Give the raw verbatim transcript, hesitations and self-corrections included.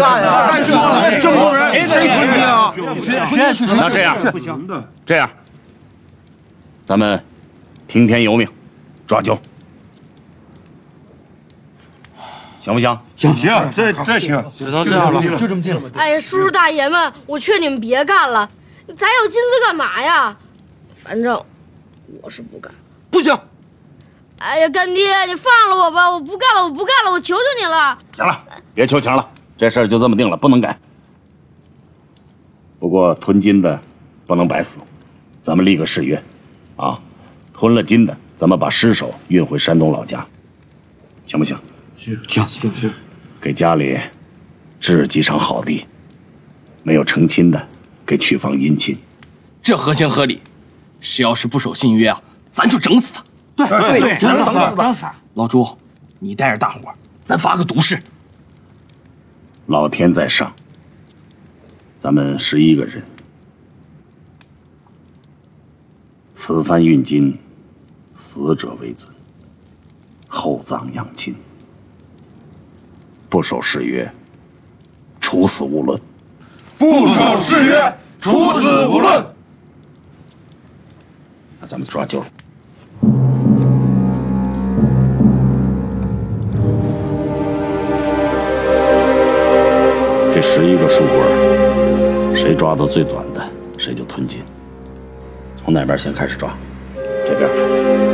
干呀？干说了，这么多人，谁吞金啊？ 谁谁去？ 那这样，这样，咱们听天由命，抓阄，行不行？ 行行，这这行， 只能这样了， 就这么定了。 哎呀，叔叔大爷们，我劝你们别干了，咱要金子干嘛呀？反正我是不干。 不行！ 哎呀，干爹，你放了我吧，我不干了，我不干了，我求求你了。 行了，别求情了，这事儿就这么定了，不能改。不过吞金的不能白死，咱们立个誓约，啊，吞了金的，咱们把尸首运回山东老家，行不行？ 行行行行， 给家里置几场好地，没有成亲的，给娶房姻亲， 这合情合理。谁要是不守信约啊，咱就整死他。 对对对，整死他，整死他。 老朱，你带着大伙儿，咱发个毒誓。 老天在上，咱们十一个人，此番运金，死者为尊，厚葬养亲。不守誓约，处死无论。 不守誓约，处死无论。 那咱们抓阄。这十一个树棍，谁抓到最短的，谁就吞金。从哪边先开始抓？这边。